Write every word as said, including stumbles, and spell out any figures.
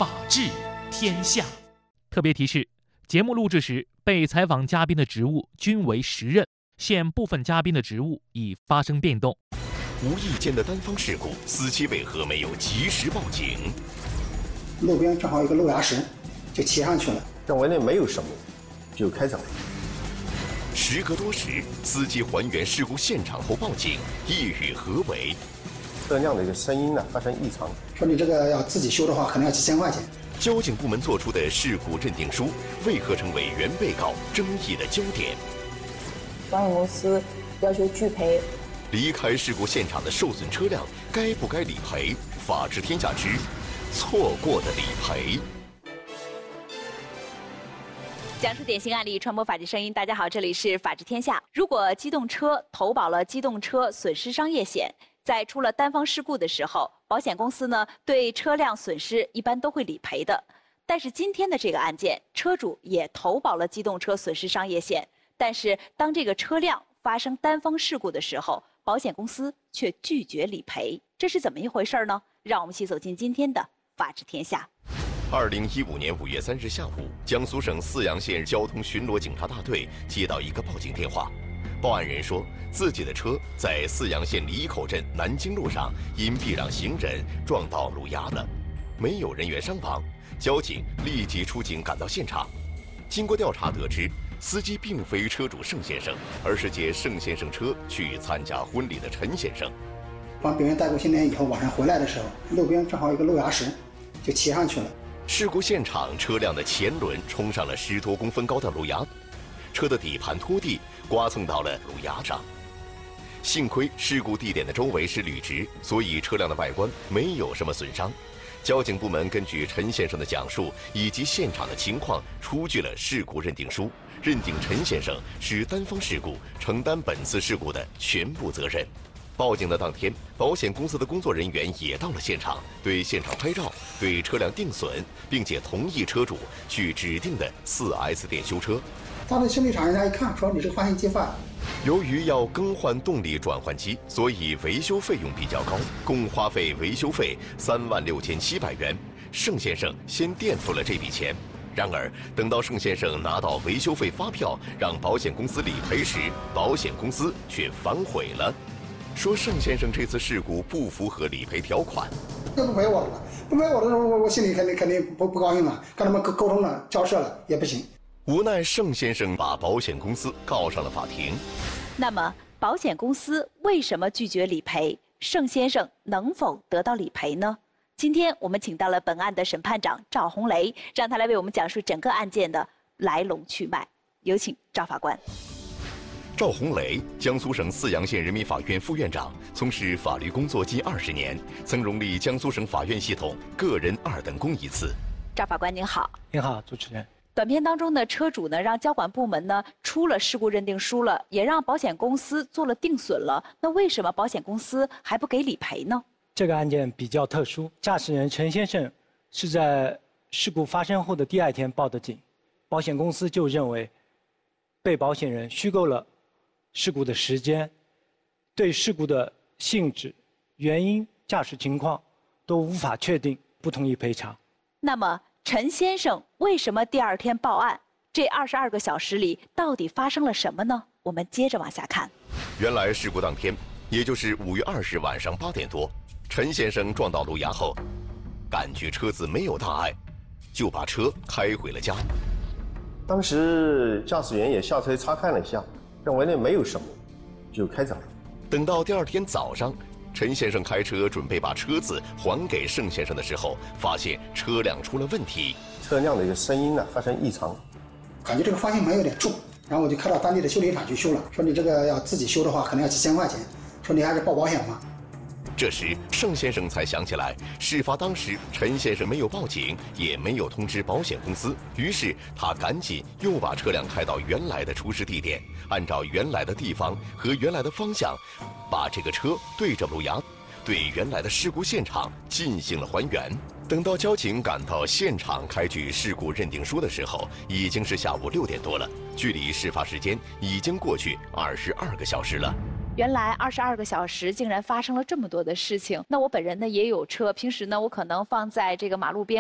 法治天下。特别提示：节目录制时，被采访嘉宾的职务均为实任，现部分嘉宾的职务已发生变动。 无意间的单方事故，司机为何没有及时报警？ 路边正好有个路牙石，就骑上去了， 认为那没有什么，就开走了。 时隔多时，司机还原事故现场后报警，意欲何为？ 车辆的一个声音呢发生异常， 说你这个要自己修的话，可能要几千块钱。 交警部门作出的事故认定书为何成为原被告争议的焦点？ 保险公司要求拒赔。 离开事故现场的受损车辆该不该理赔？法治天下之错过的理赔。 讲述典型案例，传播法治声音。大家好，这里是法治天下。如果机动车投保了机动车损失商业险，在出了单方事故的时候，保险公司呢对车辆损失一般都会理赔的。但是今天的这个案件，车主也投保了机动车损失商业险，但是当这个车辆发生单方事故的时候，保险公司却拒绝理赔，这是怎么一回事呢？让我们一起走进今天的法治天下。 二零一五年五月三日下午，江苏省泗阳县交通巡逻警察大队接到一个报警电话，报案人说自己的车在泗阳县李口镇南京路上因避让行人撞到路牙了，没有人员伤亡。交警立即出警赶到现场，经过调查得知，司机并非车主盛先生，而是借盛先生车去参加婚礼的陈先生。 帮别人带过新年以后，晚上回来的时候，路边正好有个路牙石，就骑上去了。 事故现场，车辆的前轮冲上了十多公分高的路牙，车的底盘拖地，刮蹭到了路牙上。幸亏事故地点的周围是绿植，所以车辆的外观没有什么损伤。交警部门根据陈先生的讲述以及现场的情况，出具了事故认定书，认定陈先生是单方事故，承担本次事故的全部责任。报警的当天，保险公司的工作人员也到了现场，对现场拍照，对车辆定损，并且同意车主去指定的 四 S 店修车。 到了修理厂，人家一看，说你这个发现机坏了。 由于要更换动力转换机，所以维修费用比较高，共花费维修费三万六千七百元。盛先生先垫付了这笔钱，然而等到盛先生拿到维修费发票，让保险公司理赔时，保险公司却反悔了，说盛先生这次事故不符合理赔条款。 那不赔我了，不赔我的时候，我我心里肯定肯定不不高兴了，跟他们沟沟通了，交涉了也不行。 无奈盛先生把保险公司告上了法庭。 那么保险公司为什么拒绝理赔？盛先生能否得到理赔呢？今天我们请到了本案的审判长赵红雷，让他来为我们讲述整个案件的来龙去脉。有请赵法官。 赵红雷，江苏省泗阳县人民法院副院长，从事法律工作近二十年，曾荣立江苏省法院系统个人二等功一次。 赵法官您好。 您好，主持人。 短片当中呢，车主呢让交管部门呢出了事故认定书了，也让保险公司做了定损了。那为什么保险公司还不给理赔呢？ 这个案件比较特殊，驾驶人陈先生是在事故发生后的第二天报的警，保险公司就认为被保险人虚构了事故的时间，对事故的性质、原因、驾驶情况都无法确定，不同意赔偿。 那么陈先生为什么第二天报案？这二十二个小时里到底发生了什么呢？我们接着往下看。 原来事故当天，也就是五月二日晚上八点多，陈先生撞到路牙后，感觉车子没有大碍，就把车开回了家。 当时驾驶员也下车查看了一下，认为那没有什么，就开走了。 等到第二天早上，陈先生开车准备把车子还给盛先生的时候，发现车辆出了问题， 车辆的一个声音呢发生异常， 感觉这个方向盘有点重，然后我就开到当地的修理厂去修了，说你这个要自己修的话，可能要几千块钱，说你还是报保险吧。 这时，盛先生才想起来，事发当时陈先生没有报警，也没有通知保险公司，于是他赶紧又把车辆开到原来的出事地点，按照原来的地方和原来的方向，把这个车对着路牙，对原来的事故现场进行了还原。等到交警赶到现场开具事故认定书的时候，已经是下午六点多了，距离事发时间已经过去二十二个小时了。 原来二十二个小时竟然发生了这么多的事情。那我本人呢也有车，平时呢我可能放在这个马路边